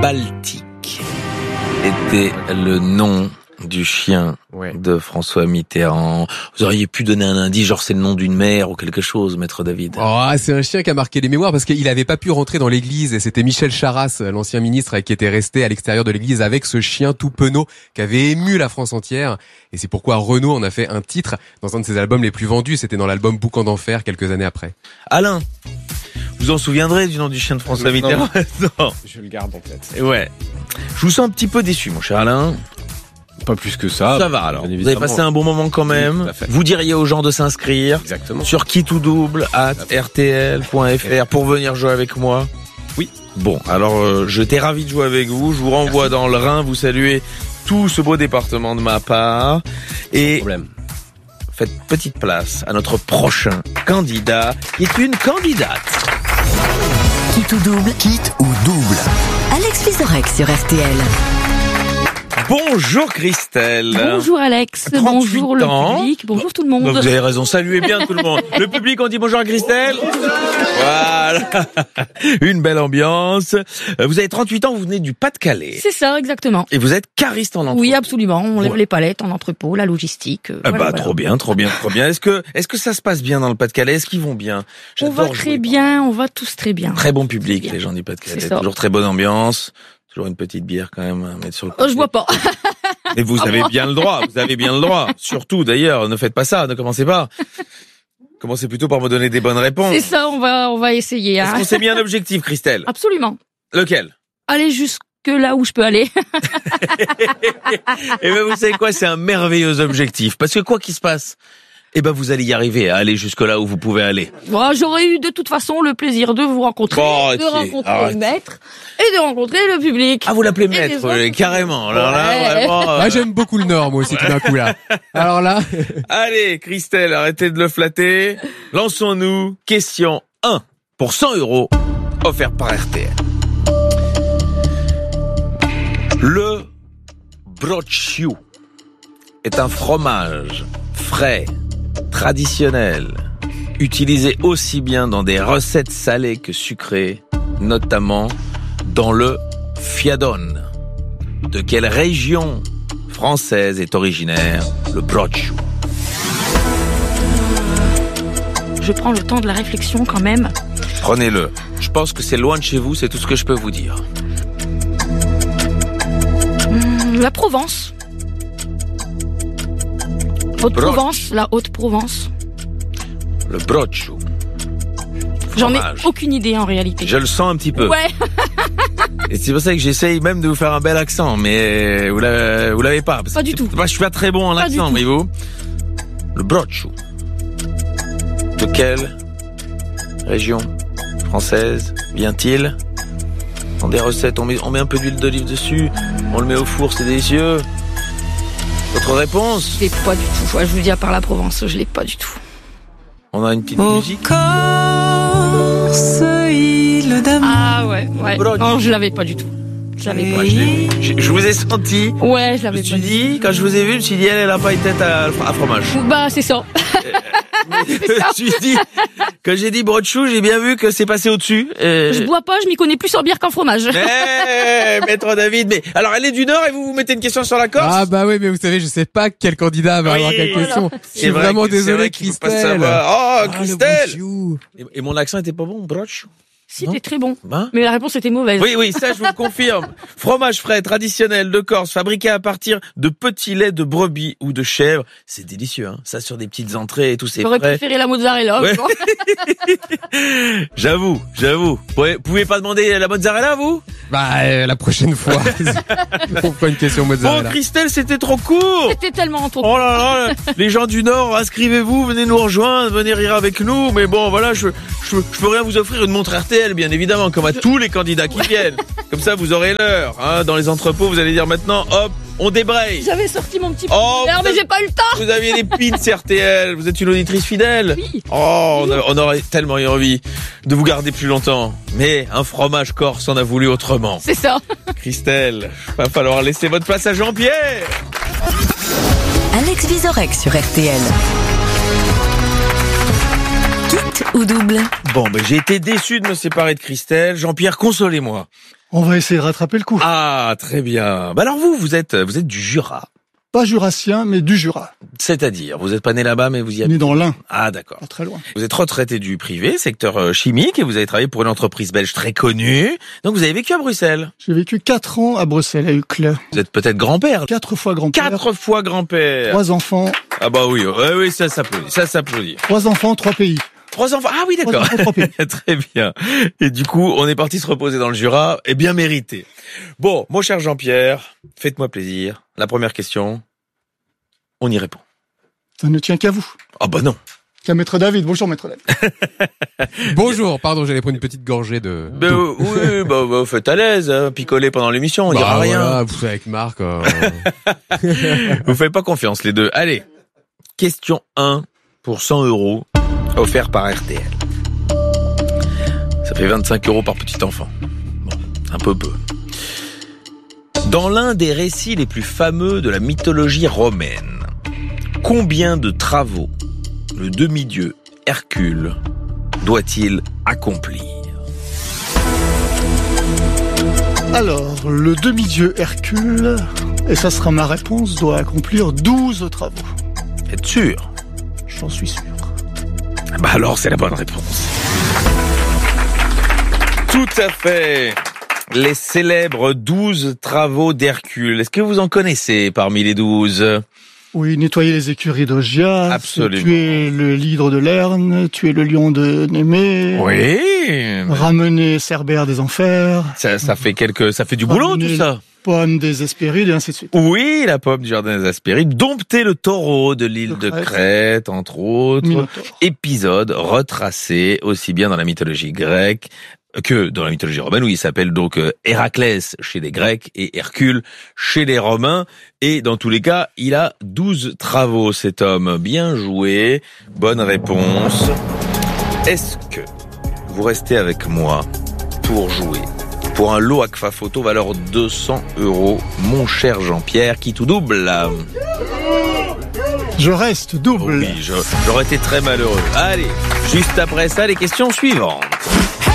Baltique était le nom du chien de François Mitterrand. Vous auriez pu donner un indice, genre c'est le nom d'une mère ou quelque chose, maître David. Oh, c'est un chien qui a marqué les mémoires parce qu'il n'avait pas pu rentrer dans l'église et c'était Michel Charasse, l'ancien ministre, qui était resté à l'extérieur de l'église avec ce chien tout penaud qui avait ému la France entière. Et c'est pourquoi Renaud en a fait un titre dans un de ses albums les plus vendus. C'était dans l'album Boucan d'enfer quelques années après. Alain, vous en souviendrez du nom du chien de François Mitterrand? Non. Je le garde en tête. Ouais. Je vous sens un petit peu déçu, mon cher Alain. Pas plus que ça. Ça va alors. Vous avez passé un bon moment quand même. Oui, vous diriez aux gens de s'inscrire. Exactement. Sur @rtl.fr pour venir jouer avec moi. Oui. Bon, alors j'étais ravi de jouer avec vous. Je vous renvoie dans le Rhin. Vous saluez tout ce beau département de ma part. Et faites petite place à notre prochain candidat, qui est une candidate. Quitte ou double. Quitte ou double. Alex Vizorek sur RTL. Bonjour Christelle. Bonjour Alex, bonjour le public, bonjour tout le monde. Bah, vous avez raison, saluez bien tout le monde. Le public, on dit bonjour à Christelle. Voilà, une belle ambiance. Vous avez 38 ans, vous venez du Pas-de-Calais. C'est ça, exactement. Et vous êtes cariste en entrepôt. Oui, absolument, on lève les palettes en entrepôt, la logistique. Voilà. Trop bien. Est-ce que ça se passe bien dans le Pas-de-Calais? Est-ce qu'ils vont bien? On va très bien, on va tous très bien. Très bon public, les gens du Pas-de-Calais. Toujours très bonne ambiance. Toujours une petite bière quand même à mettre sur le côté. Je bois pas. Et vous avez bien le droit, Surtout d'ailleurs, ne faites pas ça, ne commencez pas. Commencez plutôt par me donner des bonnes réponses. C'est ça, on va essayer. Est-ce qu'on s'est mis un objectif, Christelle? Absolument. Lequel? Aller jusque là où je peux aller. Et ben vous savez quoi, c'est un merveilleux objectif. Parce que quoi qu'il se passe, vous allez y arriver à aller jusque là où vous pouvez aller. Bon, j'aurais eu de toute façon le plaisir de vous rencontrer, rencontrer le maître et de rencontrer le public. Ah, vous l'appelez maître, carrément. Alors là, vraiment. J'aime beaucoup le Nord, moi aussi, tout d'un coup là. Alors là. Allez, Christelle, arrêtez de le flatter. Lançons-nous. Question 1 pour 100 € offert par RTL. Le brocciu est un fromage frais, traditionnel, utilisé aussi bien dans des recettes salées que sucrées, notamment dans le fiadone. De quelle région française est originaire le brocciu? Je prends le temps de la réflexion quand même. Prenez-le. Je pense que c'est loin de chez vous, c'est tout ce que je peux vous dire. La Provence. Haute-Provence, la Haute-Provence. Le brocciu. J'en ai aucune idée en réalité. Je le sens un petit peu. Ouais. Et c'est pour ça que j'essaye même de vous faire un bel accent, mais vous l'avez pas. Pas du tout. Je suis pas très bon en accent, voyez-vous. Le brocciu. De quelle région française vient-il? Dans des recettes, on met un peu d'huile d'olive dessus, on le met au four, c'est délicieux. Votre réponse? Je l'ai pas du tout. Je vous dis à part la Provence, je l'ai pas du tout. On a une petite musique. Corse, île d'amour. Ah ouais. Non, je l'avais pas du tout. Je l'avais pas. Je vous ai senti. Ouais, je l'avais pas. Je me suis dit, quand je vous ai vu, je me suis dit, elle a pas une tête à fromage. Bah, c'est ça. Je me suis dit, quand j'ai dit brocciu, j'ai bien vu que c'est passé au-dessus. Je bois pas, je m'y connais plus en bière qu'en fromage. Maître David, mais alors elle est du Nord et vous mettez une question sur la Corse? Ah bah oui, mais vous savez, je sais pas quel candidat va avoir quelle question. Je suis vraiment désolé, Christelle. Oh, Christelle. Et mon accent était pas bon, brocciu? Si, t'es très bon. Mais la réponse était mauvaise. Oui, ça je vous le confirme. Fromage frais traditionnel de Corse, fabriqué à partir de petits laits de brebis ou de chèvre. C'est délicieux, hein. Ça sur des petites entrées et tout, c'est frais. J'aurais préféré la mozzarella. Ouais. J'avoue. Vous pouvez pas demander la mozzarella, vous? La prochaine fois. On fera une question mozzarella. Bon, Christelle, c'était trop court. C'était tellement trop court. Oh là là, les gens du Nord, inscrivez-vous, venez nous rejoindre, venez rire avec nous. Mais bon, voilà, je peux rien vous offrir une montre RTL, bien évidemment, comme à tous les candidats qui viennent. Comme ça, vous aurez l'heure. Hein. Dans les entrepôts, vous allez dire maintenant, hop, on débraye. J'avais sorti mon petit mais j'ai pas eu le temps. Vous aviez les pins RTL. Vous êtes une auditrice fidèle. Oui. Oh, on aurait tellement eu envie de vous garder plus longtemps. Mais un fromage corse en a voulu autrement. C'est ça. Christelle, va falloir laisser votre place à Jean-Pierre. Alex Vizorek sur RTL. Quitte ou double? Bon, j'ai été déçu de me séparer de Christelle. Jean-Pierre, consolez-moi. On va essayer de rattraper le coup. Ah, très bien. Alors vous êtes du Jura. Pas jurassien, mais du Jura. C'est-à-dire, vous êtes pas né là-bas, mais vous y êtes. Né dans l'Ain. Ah, d'accord. Pas très loin. Vous êtes retraité du privé, secteur chimique, et vous avez travaillé pour une entreprise belge très connue. Donc vous avez vécu à Bruxelles. J'ai vécu 4 ans à Bruxelles, à Uccle. Vous êtes peut-être grand-père. 4 fois grand-père. 4 fois grand-père. 3 enfants. Ah bah oui, oui, ça s'applaudit. 3 enfants, 3 pays. 3 enfants. Ah oui, d'accord. 3 pays. Très bien. Et du coup, on est parti se reposer dans le Jura, et bien mérité. Bon, mon cher Jean-Pierre, faites-moi plaisir. La première question, on y répond. Ça ne tient qu'à vous. Ah bah non. Qu'à Maître David. Bonjour Maître David. Bonjour, pardon, j'allais prendre une petite gorgée de... Oui, faites à l'aise, hein, picoler pendant l'émission, on dira rien. Voilà, avec Marc. Vous faites pas confiance les deux. Allez, question 1 pour 100 € offert par RTL. Ça fait 25 € par petit enfant. Bon, un peu. Dans l'un des récits les plus fameux de la mythologie romaine, combien de travaux le demi-dieu Hercule doit-il accomplir? Alors, le demi-dieu Hercule, et ça sera ma réponse, doit accomplir 12 travaux. Êtes sûr? J'en suis sûr. Bah alors, c'est la bonne réponse. Tout à fait. Les célèbres 12 travaux d'Hercule. Est-ce que vous en connaissez parmi les 12? Oui, nettoyer les écuries d'Augias. Absolument. Tuer le l'hydre de Lerne, tuer le lion de Némée. Oui. Ramener Cerbère des enfers. Ça fait du boulot, tout ça. Pomme des Hespérides et ainsi de suite. Oui, la pomme du jardin des Hespérides. Dompter le taureau de l'île de Crète, entre autres. Minotaure. Épisode retracé aussi bien dans la mythologie grecque que dans la mythologie romaine, où il s'appelle donc Héraclès chez les Grecs et Hercule chez les Romains. Et dans tous les cas, il a 12 travaux, cet homme. Bien joué. Bonne réponse. Est-ce que vous restez avec moi pour jouer pour un lot Agfa Photo valeur 200 €, mon cher Jean-Pierre, qui tout double? Je reste double. Oui, j'aurais été très malheureux. Allez, juste après ça, les questions suivantes.